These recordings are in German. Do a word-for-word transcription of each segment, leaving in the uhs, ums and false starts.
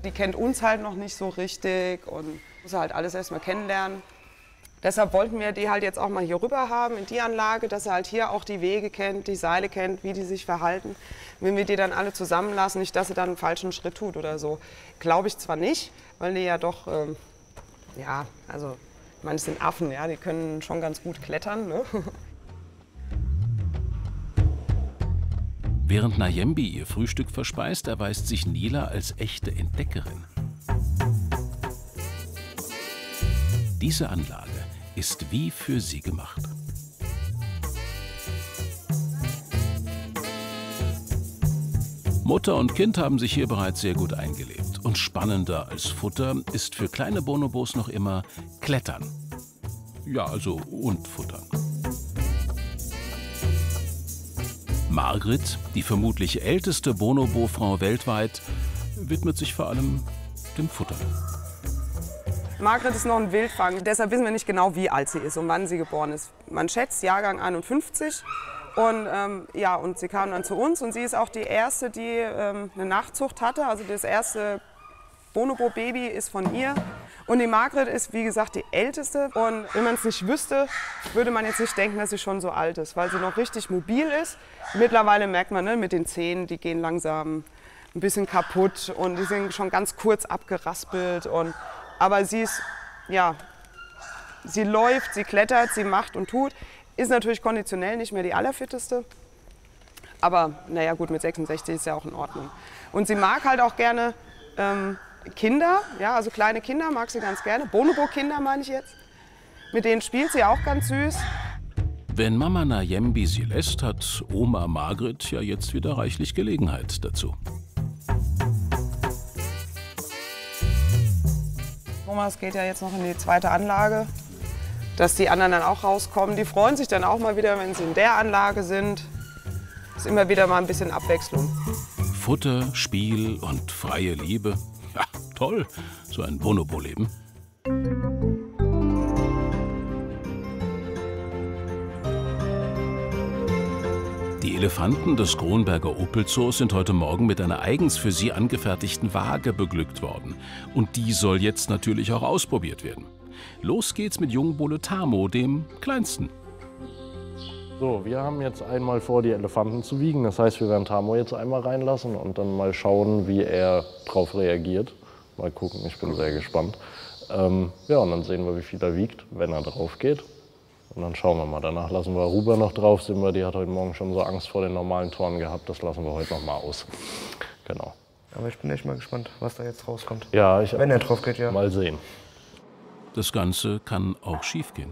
Die kennt uns halt noch nicht so richtig und muss halt alles erstmal kennenlernen. Deshalb wollten wir die halt jetzt auch mal hier rüber haben, in die Anlage, dass er halt hier auch die Wege kennt, die Seile kennt, wie die sich verhalten. Wenn wir die dann alle zusammenlassen, nicht, dass sie dann einen falschen Schritt tut oder so. Glaube ich zwar nicht, weil die ja doch, ähm, ja, also, ich meine, es sind Affen, ja, die können schon ganz gut klettern, ne? Während Nayembi ihr Frühstück verspeist, erweist sich Nila als echte Entdeckerin. Diese Anlage ist wie für sie gemacht. Mutter und Kind haben sich hier bereits sehr gut eingelebt. Und spannender als Futter ist für kleine Bonobos noch immer Klettern. Ja, also und Futtern. Margret, die vermutlich älteste Bonobo-Frau weltweit, widmet sich vor allem dem Futtern. Margret ist noch ein Wildfang, deshalb wissen wir nicht genau, wie alt sie ist und wann sie geboren ist. Man schätzt Jahrgang einundfünfzig und, ähm, ja, und sie kam dann zu uns und sie ist auch die erste, die ähm, eine Nachzucht hatte. Also das erste Bonobo-Baby ist von ihr. Und die Margret ist, wie gesagt, die älteste. Und wenn man es nicht wüsste, würde man jetzt nicht denken, dass sie schon so alt ist, weil sie noch richtig mobil ist. Mittlerweile merkt man, ne, mit den Zähnen, die gehen langsam ein bisschen kaputt und die sind schon ganz kurz abgeraspelt. Und, aber sie ist, ja, sie läuft, sie klettert, sie macht und tut. Ist natürlich konditionell nicht mehr die allerfitteste. Aber naja gut, mit sechsundsechzig ist ja auch in Ordnung. Und sie mag halt auch gerne ähm, Kinder, ja, also kleine Kinder mag sie ganz gerne. Bonobo-Kinder meine ich jetzt. Mit denen spielt sie auch ganz süß. Wenn Mama Nayembi sie lässt, hat Oma Margret ja jetzt wieder reichlich Gelegenheit dazu. Thomas geht ja jetzt noch in die zweite Anlage, dass die anderen dann auch rauskommen. Die freuen sich dann auch mal wieder, wenn sie in der Anlage sind. Ist immer wieder mal ein bisschen Abwechslung. Futter, Spiel und freie Liebe. Ja, toll, so ein Bonobo-Leben. Die Elefanten des Kronberger Opel-Zoos sind heute Morgen mit einer eigens für sie angefertigten Waage beglückt worden. Und die soll jetzt natürlich auch ausprobiert werden. Los geht's mit Jungbulle Tamo, dem kleinsten. So, wir haben jetzt einmal vor, die Elefanten zu wiegen. Das heißt, wir werden Tamo jetzt einmal reinlassen und dann mal schauen, wie er darauf reagiert. Mal gucken, ich bin sehr gespannt. Ähm, ja, und dann sehen wir, wie viel er wiegt, wenn er drauf geht. Und dann schauen wir mal. Danach lassen wir Ruba noch drauf. Sind wir, die hat heute Morgen schon so Angst vor den normalen Toren gehabt. Das lassen wir heute noch mal aus. Genau. Aber ich bin echt mal gespannt, was da jetzt rauskommt. Ja, ich, wenn er drauf geht, ja. Mal sehen. Das Ganze kann auch schiefgehen.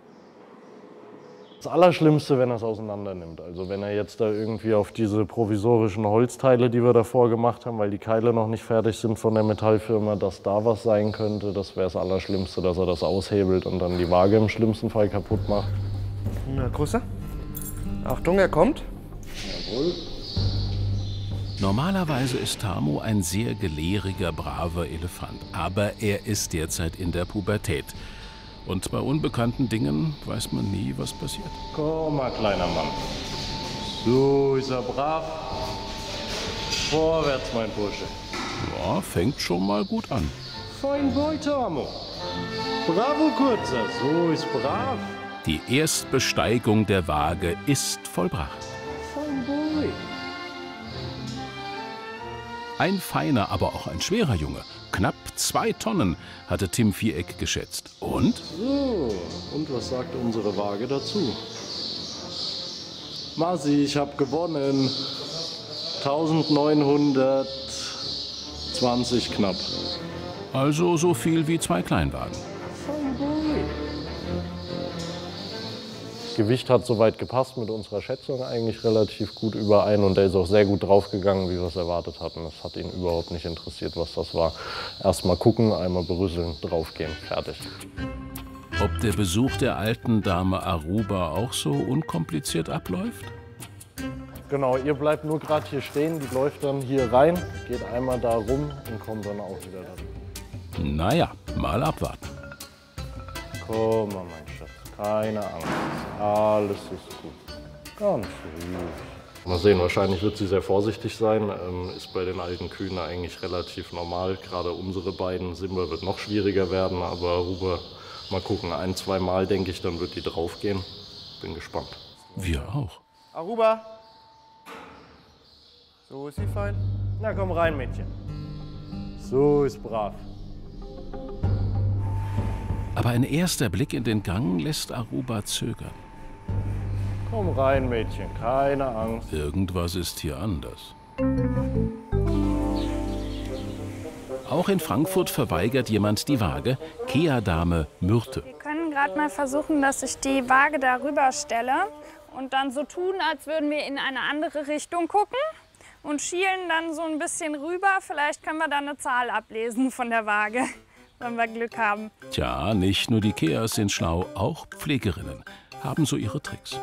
Das Allerschlimmste, wenn er es auseinander nimmt. Also wenn er jetzt da irgendwie auf diese provisorischen Holzteile, die wir davor gemacht haben, weil die Keile noch nicht fertig sind von der Metallfirma, dass da was sein könnte, das wäre das Allerschlimmste, dass er das aushebelt und dann die Waage im schlimmsten Fall kaputt macht. Na, Größe. Achtung, er kommt. Jawohl. Normalerweise ist Tamo ein sehr gelehriger, braver Elefant. Aber er ist derzeit in der Pubertät. Und bei unbekannten Dingen weiß man nie, was passiert. Komm mal, kleiner Mann. So ist er brav. Vorwärts, mein Bursche. Ja, fängt schon mal gut an. Fein Boy, Tamo. Bravo, Kurzer. So ist brav. Die Erstbesteigung der Waage ist vollbracht. Fein Boy. Ein feiner, aber auch ein schwerer Junge. Knapp zwei Tonnen, hatte Tim Viereck geschätzt. Und? So, und was sagt unsere Waage dazu? Marci, ich habe gewonnen. eintausendneunhundertzwanzig knapp. Also so viel wie zwei Kleinwagen. Das Gewicht hat soweit gepasst mit unserer Schätzung eigentlich relativ gut überein und er ist auch sehr gut draufgegangen, wie wir es erwartet hatten. Es hat ihn überhaupt nicht interessiert, was das war. Erst mal gucken, einmal berüsseln, draufgehen, fertig. Ob der Besuch der alten Dame Aruba auch so unkompliziert abläuft? Genau, ihr bleibt nur gerade hier stehen, die läuft dann hier rein, geht einmal da rum und kommt dann auch wieder da. Naja, mal abwarten. Komm mal, mein Schatz, keine Angst, alles ist gut. Ganz ruhig. Mal sehen, wahrscheinlich wird sie sehr vorsichtig sein. Ähm, ist bei den alten Kühen eigentlich relativ normal. Gerade unsere beiden, Simba wird noch schwieriger werden, aber Aruba, mal gucken, ein, zwei Mal denke ich, dann wird die draufgehen. Bin gespannt. Wir auch. Aruba. So ist sie fein. Na komm rein, Mädchen. So ist brav. Aber ein erster Blick in den Gang lässt Aruba zögern. Komm rein, Mädchen, keine Angst. Irgendwas ist hier anders. Auch in Frankfurt verweigert jemand die Waage. Kea-Dame Myrte. Wir können gerade mal versuchen, dass ich die Waage darüber stelle und dann so tun, als würden wir in eine andere Richtung gucken und schielen dann so ein bisschen rüber. Vielleicht können wir dann eine Zahl ablesen von der Waage, wenn wir Glück haben. Tja, nicht nur die Keas sind schlau, auch Pflegerinnen haben so ihre Tricks.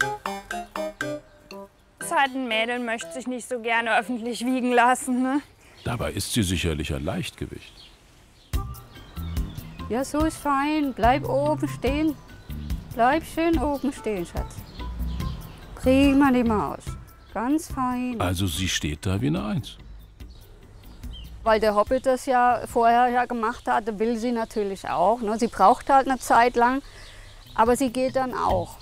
Das ist halt ein Mädel, möchte sich nicht so gerne öffentlich wiegen lassen, ne? Dabei ist sie sicherlich ein Leichtgewicht. Ja, so ist fein. Bleib oben stehen. Bleib schön oben stehen, Schatz. Prima, die Maus. Ganz fein. Also sie steht da wie eine Eins. Weil der Hobbit das ja vorher ja gemacht hatte, will sie natürlich auch. Ne? Sie braucht halt eine Zeit lang, aber sie geht dann auch.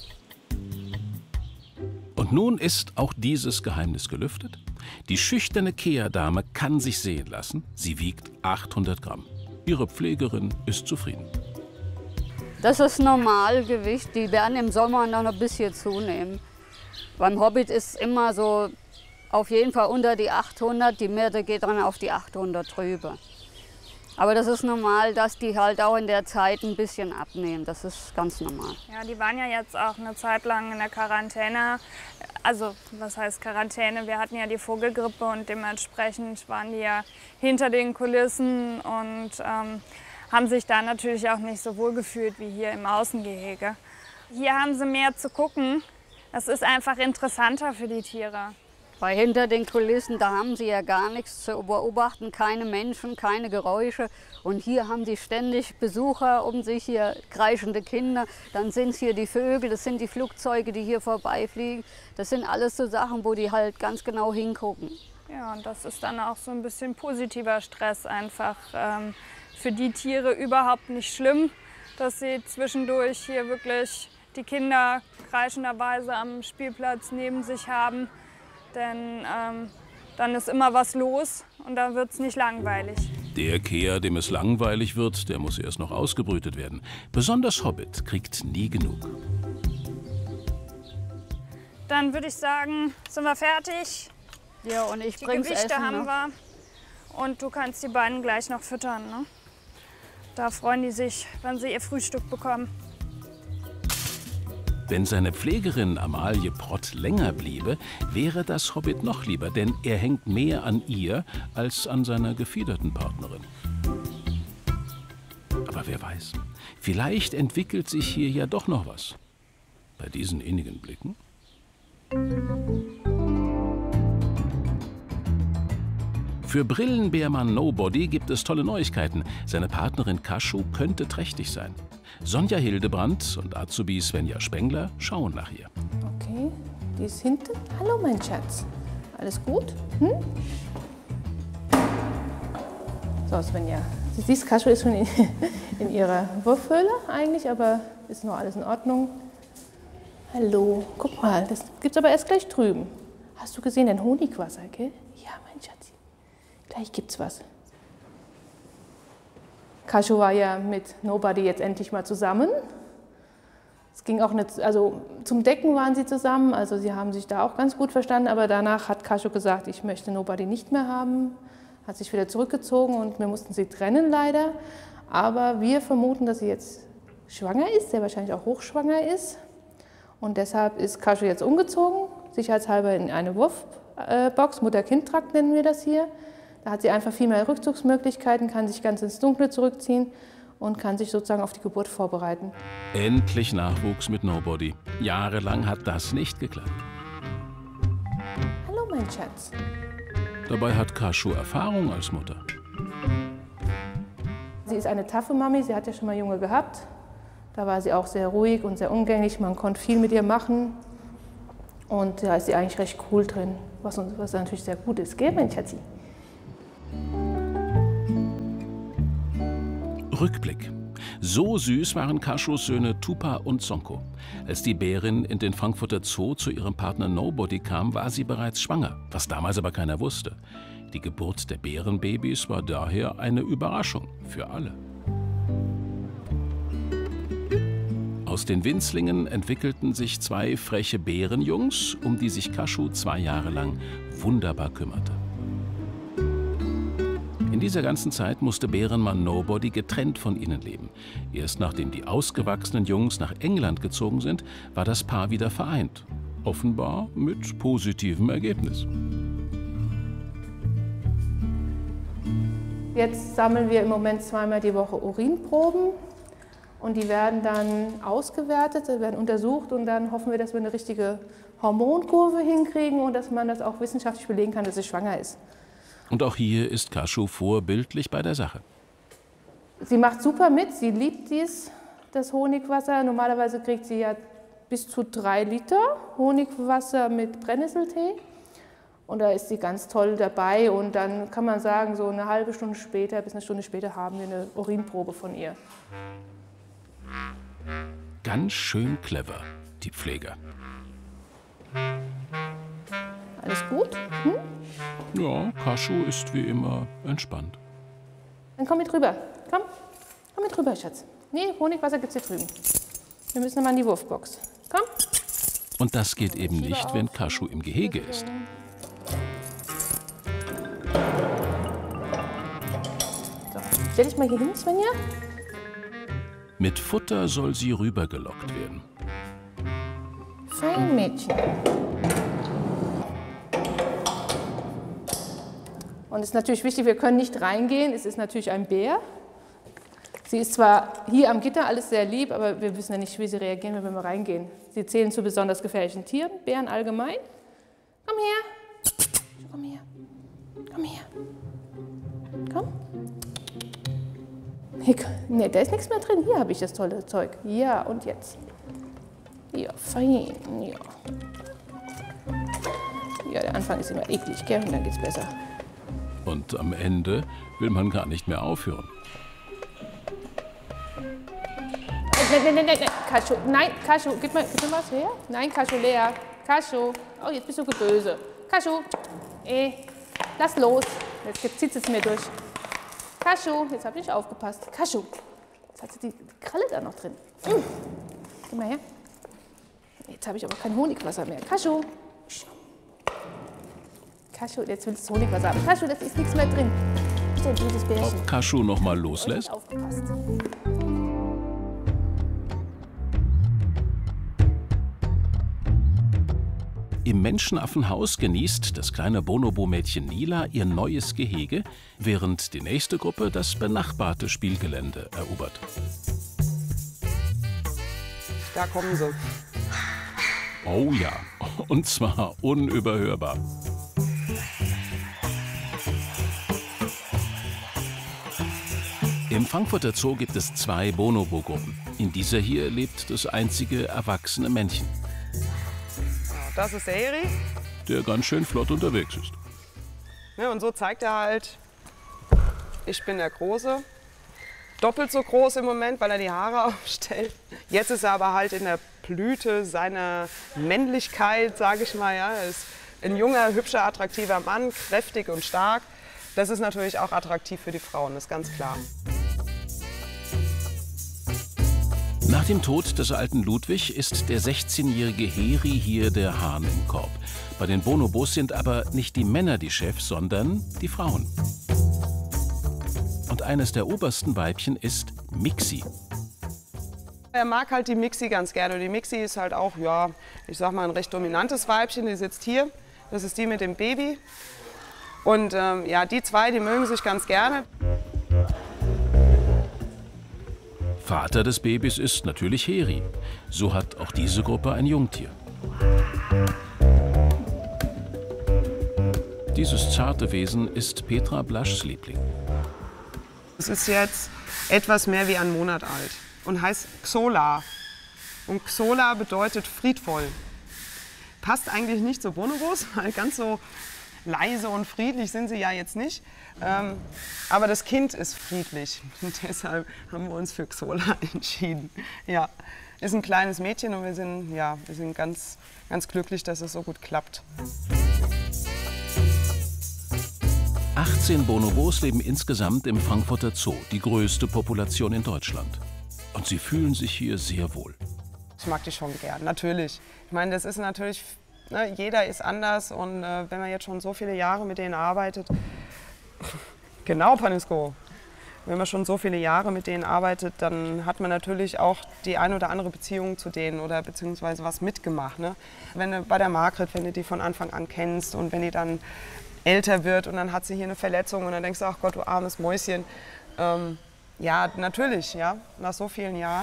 Und nun ist auch dieses Geheimnis gelüftet. Die schüchterne Kea-Dame kann sich sehen lassen. Sie wiegt achthundert Gramm. Ihre Pflegerin ist zufrieden. Das ist Normalgewicht. Die werden im Sommer noch ein bisschen zunehmen. Beim Hobbit ist immer so auf jeden Fall unter die achthundert. Die Myrte geht dann auf die achthundert drüber. Aber das ist normal, dass die halt auch in der Zeit ein bisschen abnehmen. Das ist ganz normal. Ja, die waren ja jetzt auch eine Zeit lang in der Quarantäne. Also, was heißt Quarantäne? Wir hatten ja die Vogelgrippe und dementsprechend waren die ja hinter den Kulissen und ähm, haben sich da natürlich auch nicht so wohl gefühlt wie hier im Außengehege. Hier haben sie mehr zu gucken. Das ist einfach interessanter für die Tiere. Weil hinter den Kulissen, da haben sie ja gar nichts zu beobachten, keine Menschen, keine Geräusche. Und hier haben sie ständig Besucher um sich, hier kreischende Kinder. Dann sind es hier die Vögel, das sind die Flugzeuge, die hier vorbeifliegen. Das sind alles so Sachen, wo die halt ganz genau hingucken. Ja, und das ist dann auch so ein bisschen positiver Stress einfach. Ähm, für die Tiere überhaupt nicht schlimm, dass sie zwischendurch hier wirklich die Kinder kreischenderweise am Spielplatz neben sich haben. Denn ähm, dann ist immer was los und dann wird es nicht langweilig. Der Kea, dem es langweilig wird, der muss erst noch ausgebrütet werden. Besonders Hobbit kriegt nie genug. Dann würde ich sagen, sind wir fertig. Ja, und ich Die bring's Gewichte Essen haben noch. wir. Und du kannst die beiden gleich noch füttern, ne? Da freuen die sich, wenn sie ihr Frühstück bekommen. Wenn seine Pflegerin Amalie Prott länger bliebe, wäre das Hobbit noch lieber, denn er hängt mehr an ihr als an seiner gefiederten Partnerin. Aber wer weiß, vielleicht entwickelt sich hier ja doch noch was. Bei diesen innigen Blicken. Für Brillenbärmann Nobody gibt es tolle Neuigkeiten. Seine Partnerin Kaschu könnte trächtig sein. Sonja Hildebrandt und Azubi Svenja Spengler schauen nach ihr. Okay, die ist hinten. Hallo, mein Schatz. Alles gut? Hm? So, Svenja. Sie siehst, Kaschu ist schon in, in ihrer Wurfhöhle eigentlich, aber ist noch alles in Ordnung. Hallo, guck mal, das gibt's aber erst gleich drüben. Hast du gesehen, ein Honigwasser, gell? Ja, mein Schatz. Gleich gibt's was. Kaschu war ja mit Nobody jetzt endlich mal zusammen. Es ging auch nicht, also zum Decken waren sie zusammen, also sie haben sich da auch ganz gut verstanden, aber danach hat Kaschu gesagt, ich möchte Nobody nicht mehr haben, hat sich wieder zurückgezogen und wir mussten sie trennen leider. Aber wir vermuten, dass sie jetzt schwanger ist, sehr wahrscheinlich auch hochschwanger ist. Und deshalb ist Kaschu jetzt umgezogen, sicherheitshalber in eine Wurfbox, Mutter-Kind-Trakt nennen wir das hier. Da hat sie einfach viel mehr Rückzugsmöglichkeiten, kann sich ganz ins Dunkle zurückziehen und kann sich sozusagen auf die Geburt vorbereiten. Endlich Nachwuchs mit Nobody. Jahrelang hat das nicht geklappt. Hallo, mein Schatz. Dabei hat Kaschu Erfahrung als Mutter. Sie ist eine taffe Mami, sie hat ja schon mal Junge gehabt. Da war sie auch sehr ruhig und sehr umgänglich, man konnte viel mit ihr machen. Und da ist sie eigentlich recht cool drin, was, uns, was natürlich sehr gut ist, gell, mein Schatzi? Rückblick. So süß waren Kaschus Söhne Tupa und Sonko. Als die Bärin in den Frankfurter Zoo zu ihrem Partner Nobody kam, war sie bereits schwanger, was damals aber keiner wusste. Die Geburt der Bärenbabys war daher eine Überraschung für alle. Aus den Winzlingen entwickelten sich zwei freche Bärenjungs, um die sich Kaschu zwei Jahre lang wunderbar kümmerte. In dieser ganzen Zeit musste Bärenmann Nobody getrennt von ihnen leben. Erst nachdem die ausgewachsenen Jungs nach England gezogen sind, war das Paar wieder vereint. Offenbar mit positivem Ergebnis. Jetzt sammeln wir im Moment zweimal die Woche Urinproben. Und die werden dann ausgewertet, werden untersucht und dann hoffen wir, dass wir eine richtige Hormonkurve hinkriegen und dass man das auch wissenschaftlich belegen kann, dass sie schwanger ist. Und auch hier ist Kaschu vorbildlich bei der Sache. Sie macht super mit, sie liebt dies, das Honigwasser. Normalerweise kriegt sie ja bis zu drei Liter Honigwasser mit Brennnesseltee. Und da ist sie ganz toll dabei und dann kann man sagen, so eine halbe Stunde später bis eine Stunde später haben wir eine Urinprobe von ihr. Ganz schön clever, die Pfleger. Alles gut? Hm? Ja, Kaschu ist wie immer entspannt. Dann komm mit rüber. Komm, komm mit rüber, Schatz. Nee, Honigwasser gibt's hier drüben. Wir müssen mal in die Wurfbox. Komm. Und das geht eben nicht, wenn Kaschu im Gehege ist. So, stell dich mal hier hin, Svenja. Mit Futter soll sie rübergelockt werden. Fein, Mädchen. Und es ist natürlich wichtig, wir können nicht reingehen. Es ist natürlich ein Bär. Sie ist zwar hier am Gitter alles sehr lieb, aber wir wissen ja nicht, wie sie reagieren, wenn wir reingehen. Sie zählen zu besonders gefährlichen Tieren, Bären allgemein. Komm her. Komm her. Komm her. Komm. Ne, da ist nichts mehr drin. Hier habe ich das tolle Zeug. Ja, und jetzt. Ja, fein. Ja. Ja, der Anfang ist immer eklig, gell? Und dann geht's besser. Und am Ende will man gar nicht mehr aufhören. Nein, nein, nein, nein, nein, Kaschu, nein, Kaschu, gib mir, gib mir was her. Nein, Kaschu, leer. Kaschu, oh, jetzt bist du böse. Kaschu, eh, lass los. Jetzt zieht es mir durch. Kaschu, jetzt habe ich nicht aufgepasst. Kaschu, jetzt hat sie die Kralle da noch drin. Mm. Gib mal her. Jetzt habe ich aber kein Honigwasser mehr. Kaschu. Kaschu, jetzt willst du Honigwasser haben. Kaschu, da ist nichts mehr drin. Bist du ein böses Bärchen. Ob Kaschu noch mal loslässt? Aufgepasst. Im Menschenaffenhaus genießt das kleine Bonobo-Mädchen Nila ihr neues Gehege, während die nächste Gruppe das benachbarte Spielgelände erobert. Da kommen sie. Oh ja, und zwar unüberhörbar. Im Frankfurter Zoo gibt es zwei Bonobo-Gruppen. In dieser hier lebt das einzige erwachsene Männchen, Das ist der Eri. der ganz schön flott unterwegs ist. Ja, und so zeigt er halt, ich bin der Große. Doppelt so groß im Moment, weil er die Haare aufstellt. Jetzt ist er aber halt in der Blüte seiner Männlichkeit, sage ich mal. Ja. Er ist ein junger, hübscher, attraktiver Mann, kräftig und stark. Das ist natürlich auch attraktiv für die Frauen, das ist ganz klar. Nach dem Tod des alten Ludwig ist der sechzehnjährige Heri hier der Hahn im Korb. Bei den Bonobos sind aber nicht die Männer die Chefs, sondern die Frauen. Und eines der obersten Weibchen ist Mixi. Er mag halt die Mixi ganz gerne. Und die Mixi ist halt auch, ja, ich sag mal, ein recht dominantes Weibchen. Die sitzt hier. Das ist die mit dem Baby. Und ähm, ja, die zwei, die mögen sich ganz gerne. Vater des Babys ist natürlich Heri. So hat auch diese Gruppe ein Jungtier. Dieses zarte Wesen ist Petra Blaschs Liebling. Es ist jetzt etwas mehr wie ein Monat alt und heißt Xola. Und Xola bedeutet friedvoll. passt eigentlich nicht zu Bonobos, weil ganz so leise und friedlich sind sie ja jetzt nicht. Ähm, aber das Kind ist friedlich und deshalb haben wir uns für Xola entschieden. Ja, ist ein kleines Mädchen und wir sind, ja, wir sind ganz, ganz glücklich, dass es so gut klappt. achtzehn Bonobos leben insgesamt im Frankfurter Zoo, die größte Population in Deutschland. Und sie fühlen sich hier sehr wohl. Ich mag die schon gern, natürlich. Ich meine, das ist natürlich, ne, jeder ist anders und äh, wenn man jetzt schon so viele Jahre mit denen arbeitet, genau, Panisko, wenn man schon so viele Jahre mit denen arbeitet, dann hat man natürlich auch die ein oder andere Beziehung zu denen oder beziehungsweise was mitgemacht. Ne? Wenn du bei der Margret, wenn du die von Anfang an kennst und wenn die dann älter wird und dann hat sie hier eine Verletzung und dann denkst du, ach Gott, du armes Mäuschen. Ähm, ja, natürlich, ja, nach so vielen Jahren.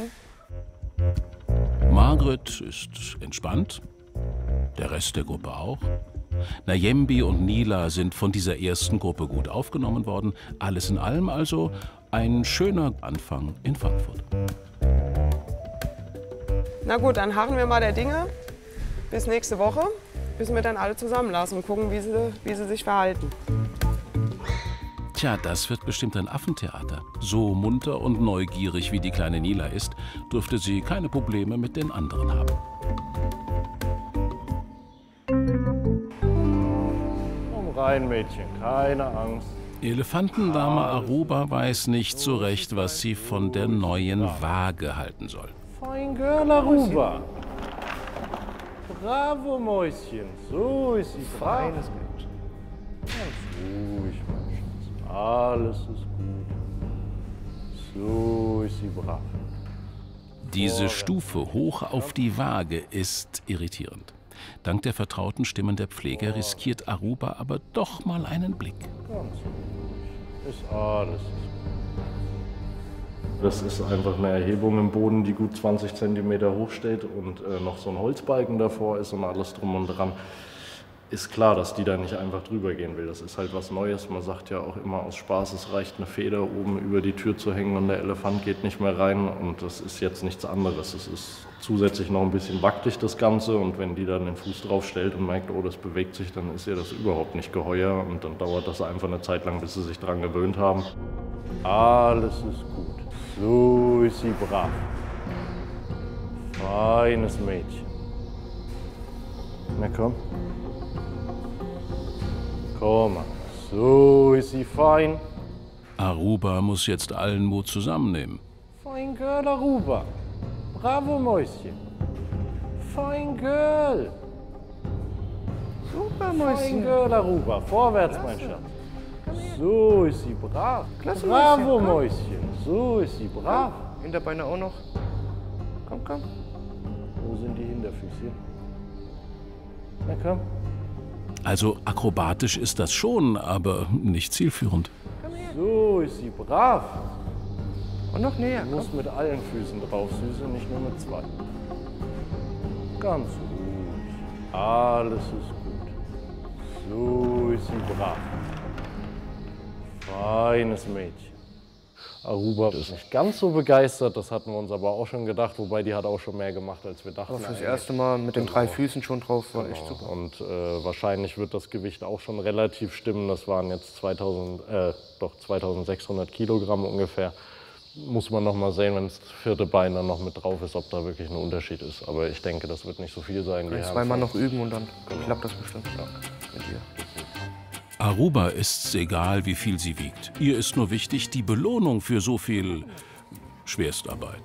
Margret ist entspannt, der Rest der Gruppe auch. Nayembi und Nila sind von dieser ersten Gruppe gut aufgenommen worden. Alles in allem also ein schöner Anfang in Frankfurt. Na gut, dann harren wir mal der Dinge bis nächste Woche, bis wir dann alle zusammenlassen und gucken, wie sie, wie sie sich verhalten. Tja, das wird bestimmt ein Affentheater. So munter und neugierig wie die kleine Nila ist, dürfte sie keine Probleme mit den anderen haben. Komm rein, Mädchen, keine Angst. Elefantendame Aruba weiß nicht so recht, was sie von der neuen Waage halten soll. Fein Girl, Aruba. Bravo, Mäuschen. So ist sie. Feines Mädchen. Ganz ruhig, mein Schatz. Alles ist gut. So ist sie brav. Diese Stufe hoch auf die Waage ist irritierend. Dank der vertrauten Stimmen der Pfleger riskiert Aruba aber doch mal einen Blick. Ganz ruhig. Ist alles gut. Das ist einfach eine Erhebung im Boden, die gut zwanzig Zentimeter hoch steht und äh, noch so ein Holzbalken davor ist und alles drum und dran. Ist klar, dass die da nicht einfach drüber gehen will. Das ist halt was Neues. Man sagt ja auch immer aus Spaß, es reicht eine Feder oben über die Tür zu hängen und der Elefant geht nicht mehr rein. Und das ist jetzt nichts anderes. Es ist zusätzlich noch ein bisschen wackelig, das Ganze. Und wenn die dann den Fuß drauf stellt und merkt, oh, das bewegt sich, dann ist ihr das überhaupt nicht geheuer. Und dann dauert das einfach eine Zeit lang, bis sie sich dran gewöhnt haben. Alles ist gut. So ist sie brav. Feines Mädchen. Na komm. Komm mal. So ist sie fein. Aruba muss jetzt allen Mut zusammennehmen. Fein Girl, Aruba. Bravo, Mäuschen. Fein Girl. Super, Fein Mäuschen. Girl, Aruba. Vorwärts, mein Schatz. So ist sie brav. Klasse, Bravo, Mäuschen. Mäuschen. So ist sie brav. Hinterbeine auch noch. Komm, komm. Wo sind die Hinterfüßchen? Na komm. Also akrobatisch ist das schon, aber nicht zielführend. So ist sie brav. Und noch näher. Du musst mit allen Füßen drauf, Süße, nicht nur mit zwei. Ganz ruhig. Alles ist gut. So ist sie brav. Feines Mädchen. Aruba ist nicht ganz so begeistert, das hatten wir uns aber auch schon gedacht, wobei die hat auch schon mehr gemacht, als wir dachten. Aber fürs erste Mal mit den drei Füßen schon drauf war Genau. echt super. Und äh, wahrscheinlich wird das Gewicht auch schon relativ stimmen. Das waren jetzt zweitausend, äh, doch zweitausendsechshundert Kilogramm ungefähr. Muss man noch mal sehen, wenn das vierte Bein dann noch mit drauf ist, ob da wirklich ein Unterschied ist. Aber ich denke, das wird nicht so viel sein. Die Zweimal haben noch üben und dann Genau. klappt das bestimmt. Ja, mit dir. Aruba ist's egal, wie viel sie wiegt. Ihr ist nur wichtig die Belohnung für so viel Schwerstarbeit.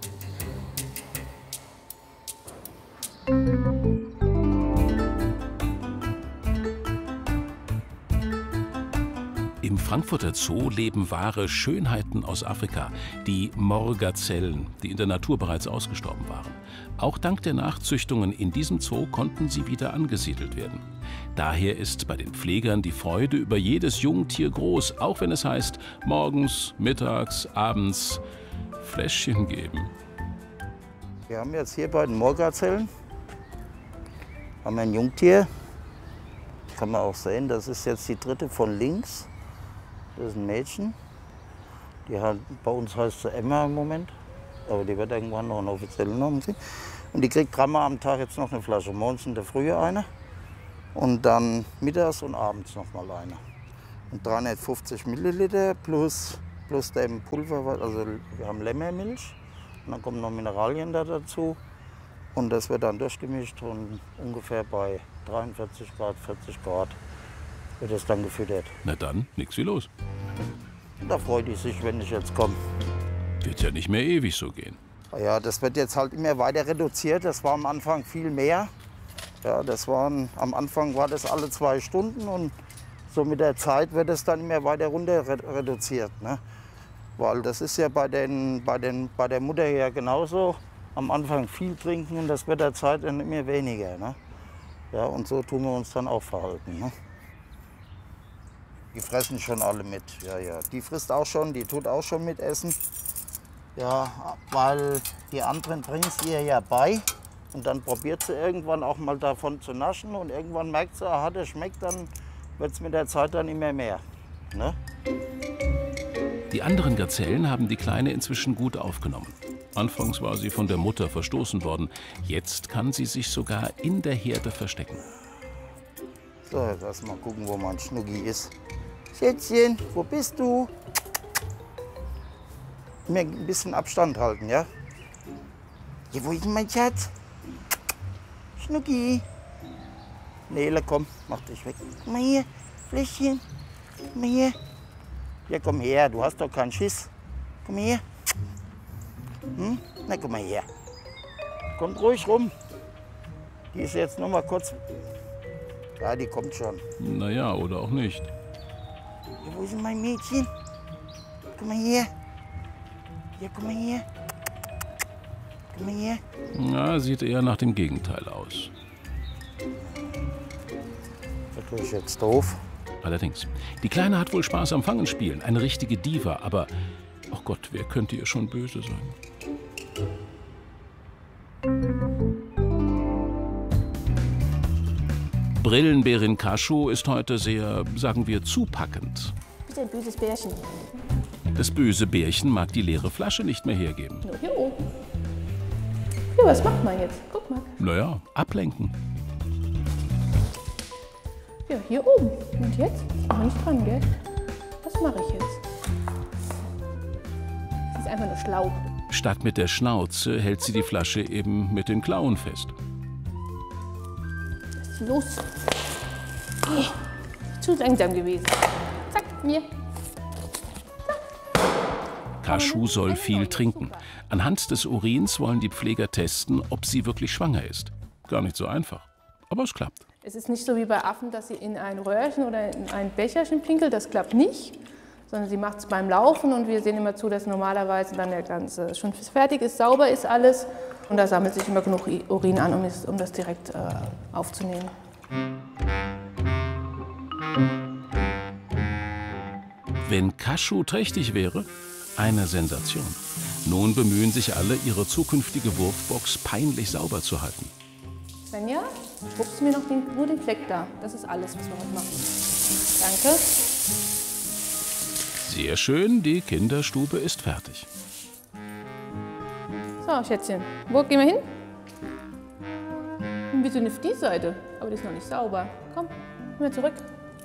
Im Frankfurter Zoo leben wahre Schönheiten aus Afrika, die Morgazellen, die in der Natur bereits ausgestorben waren. Auch dank der Nachzüchtungen in diesem Zoo konnten sie wieder angesiedelt werden. Daher ist bei den Pflegern die Freude über jedes Jungtier groß, auch wenn es heißt, morgens, mittags, abends Fläschchen geben. Wir haben jetzt hier bei den Morgazellen haben wir ein Jungtier. Kann man auch sehen, das ist jetzt die dritte von links. Das ist ein Mädchen. Die hat, bei uns heißt sie Emma im Moment, aber die wird irgendwann noch einen offiziellen Namen kriegen. Und die kriegt dreimal am Tag jetzt noch eine Flasche. Morgens in der Früh eine Und dann mittags und abends noch mal eine. Und dreihundertfünfzig Milliliter plus, plus dem Pulver, also wir haben Lämmermilch. Und dann kommen noch Mineralien da dazu. Und das wird dann durchgemischt und ungefähr bei dreiundvierzig Grad, vierzig Grad wird es dann gefüttert. Na dann, nix wie los. Und da freut die sich, wenn ich jetzt komme. Wird ja nicht mehr ewig so gehen. Ja, das wird jetzt halt immer weiter reduziert. Das war am Anfang viel mehr. Ja, das waren, am Anfang war das alle zwei Stunden und so mit der Zeit wird es dann immer weiter runter reduziert. Ne? Weil das ist ja bei, den, bei, den, bei der Mutter ja genauso. Am Anfang viel trinken und das wird der Zeit dann immer weniger. Ne? Ja, und so tun wir uns dann auch verhalten. Ne? Die fressen schon alle mit. Ja, ja. Die frisst auch schon, die tut auch schon mit essen. Ja, weil die anderen bringen es ihr ja bei. Und dann probiert sie irgendwann auch mal davon zu naschen. Und irgendwann merkt sie, aha, das schmeckt, dann wird es mit der Zeit dann immer mehr. Ne? Die anderen Gazellen haben die Kleine inzwischen gut aufgenommen. Anfangs war sie von der Mutter verstoßen worden. Jetzt kann sie sich sogar in der Herde verstecken. So, jetzt erst mal gucken, wo mein Schnucki ist. Schätzchen, wo bist du? Mir ein bisschen Abstand halten, ja? Ja, wo ist denn mein Schatz? Schnucki. Nele, komm, mach dich weg. Komm mal hier, Fläschchen. Komm mal hier. Ja, komm her, du hast doch keinen Schiss. Komm her. Hm? Na, komm mal her. Kommt ruhig rum. Die ist jetzt noch mal kurz. Ja, die kommt schon. Naja, oder auch nicht. Ja, wo ist denn mein Mädchen? Komm mal her. Ja, komm mal her. Komm mal her. Na, sieht eher nach dem Gegenteil aus. Das ist jetzt doof. Allerdings. Die Kleine hat wohl Spaß am Fangenspielen. Eine richtige Diva. Aber, ach Gott, wer könnte ihr schon böse sein? Brillenbärin Kaschu ist heute sehr, sagen wir, zupackend. Bist ein böses Bärchen. Das böse Bärchen mag die leere Flasche nicht mehr hergeben. Nur hier oben. Ja, was macht man jetzt? Guck mal. Naja, ablenken. Ja, hier oben. Und jetzt? Ist noch nicht dran, gell? Was mache ich jetzt? Sie ist einfach nur schlau. Statt mit der Schnauze hält sie die Flasche eben mit den Klauen fest. Was ist los? Oh, zu langsam gewesen. Zack, mir. Kaschu soll viel trinken. Anhand des Urins wollen die Pfleger testen, ob sie wirklich schwanger ist. Gar nicht so einfach, aber es klappt. Es ist nicht so wie bei Affen, dass sie in ein Röhrchen oder in ein Becherchen pinkelt. Das klappt nicht, sondern sie macht es beim Laufen und wir sehen immer zu, dass normalerweise dann der ganze schon fertig ist, sauber ist alles. Und da sammelt sich immer genug Urin an, um, es, um das direkt äh, aufzunehmen. Wenn Kaschu trächtig wäre, eine Sensation. Nun bemühen sich alle, ihre zukünftige Wurfbox peinlich sauber zu halten. Svenja, schwuppst du mir noch den, nur den Fleck da. Das ist alles, was wir heute machen. Danke. Sehr schön, die Kinderstube ist fertig. So, Schätzchen, wo gehen wir hin? Ein bisschen auf die Seite, aber die ist noch nicht sauber. Komm, gehen wir zurück.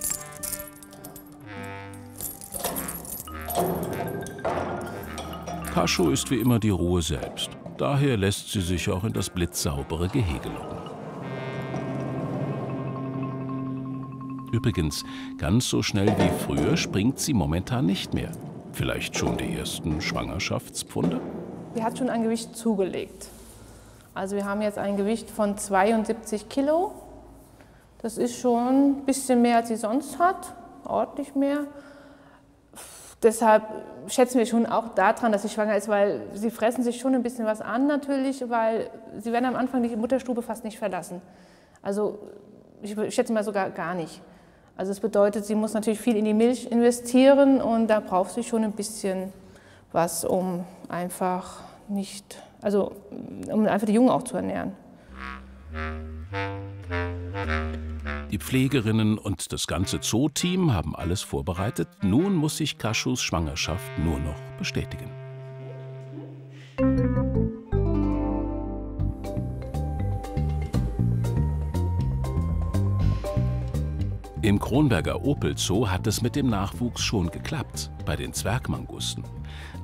Kaschu ist wie immer die Ruhe selbst. Daher lässt sie sich auch in das blitzsaubere Gehege locken. Übrigens, ganz so schnell wie früher springt sie momentan nicht mehr. Vielleicht schon die ersten Schwangerschaftspfunde? Sie hat schon ein Gewicht zugelegt. Also wir haben jetzt ein Gewicht von zweiundsiebzig Kilo. Das ist schon ein bisschen mehr, als sie sonst hat, ordentlich mehr. Deshalb schätzen wir schon auch daran, dass sie schwanger ist, weil sie fressen sich schon ein bisschen was an natürlich, weil sie werden am Anfang die Mutterstube fast nicht verlassen. Also ich schätze mal sogar gar nicht. Also das bedeutet, sie muss natürlich viel in die Milch investieren und da braucht sie schon ein bisschen was, um einfach nicht, also um einfach die Jungen auch zu ernähren. Die Pflegerinnen und das ganze Zoo-Team haben alles vorbereitet. Nun muss sich Kaschus Schwangerschaft nur noch bestätigen. Im Kronberger Opel Zoo hat es mit dem Nachwuchs schon geklappt, bei den Zwergmangusten.